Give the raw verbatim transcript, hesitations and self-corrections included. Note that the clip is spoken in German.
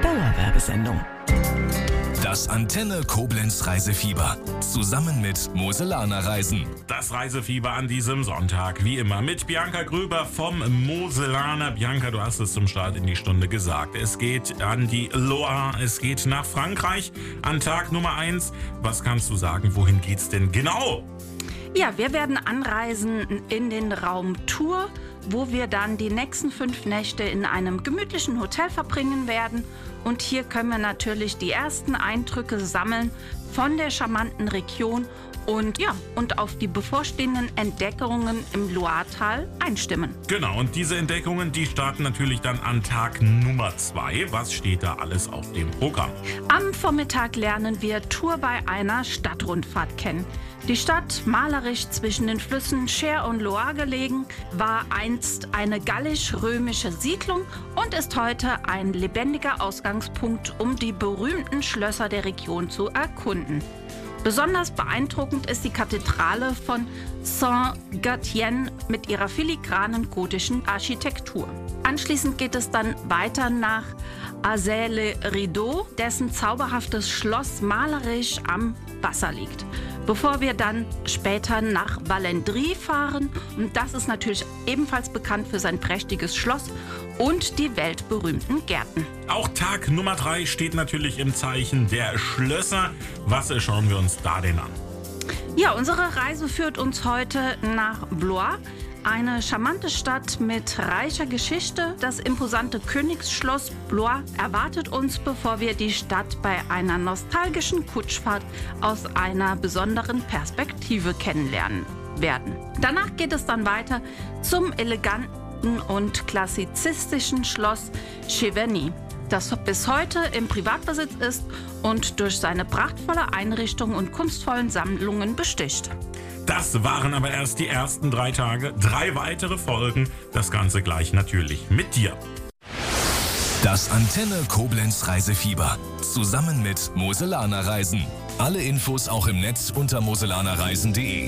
Dauerwerbesendung. Das Antenne Koblenz Reisefieber. Zusammen mit Moselaner Reisen. Das Reisefieber an diesem Sonntag. Wie immer mit Bianca Gröber vom Moselaner. Bianca, du hast es zum Start in die Stunde gesagt. Es geht an die Loire. Es geht nach Frankreich an Tag Nummer eins. Was kannst du sagen? Wohin geht's denn genau? Ja, wir werden anreisen in den Raum Tours, wo wir dann die nächsten fünf Nächte in einem gemütlichen Hotel verbringen werden. Und hier können wir natürlich die ersten Eindrücke sammeln von der charmanten Region und, ja, und auf die bevorstehenden Entdeckungen im Loiretal einstimmen. Genau, und diese Entdeckungen, die starten natürlich dann an Tag Nummer zwei. Was steht da alles auf dem Programm? Am Vormittag lernen wir Tours bei einer Stadtrundfahrt kennen. Die Stadt, malerisch zwischen den Flüssen Cher und Loire gelegen, war einst eine gallisch-römische Siedlung und ist heute ein lebendiger Ausgangspunkt, um die berühmten Schlösser der Region zu erkunden. Besonders beeindruckend ist die Kathedrale von Saint-Gatien mit ihrer filigranen gotischen Architektur. Anschließend geht es dann weiter nach Azay-le-Rideau, dessen zauberhaftes Schloss malerisch am Wasser liegt. Bevor wir dann später nach Valendrie fahren, und das ist natürlich ebenfalls bekannt für sein prächtiges Schloss und die weltberühmten Gärten. Auch Tag Nummer drei steht natürlich im Zeichen der Schlösser. Was schauen wir uns da denn an? Ja, unsere Reise führt uns heute nach Blois. Eine charmante Stadt mit reicher Geschichte. Das imposante Königsschloss Blois erwartet uns, bevor wir die Stadt bei einer nostalgischen Kutschfahrt aus einer besonderen Perspektive kennenlernen werden. Danach geht es dann weiter zum eleganten und klassizistischen Schloss Cheverny, das bis heute im Privatbesitz ist und durch seine prachtvolle Einrichtung und kunstvollen Sammlungen besticht. Das waren aber erst die ersten drei Tage. Drei weitere Folgen. Das Ganze gleich natürlich mit dir. Das Antenne Koblenz Reisefieber. Zusammen mit Moselaner Reisen. Alle Infos auch im Netz unter moselanerreisen punkt de.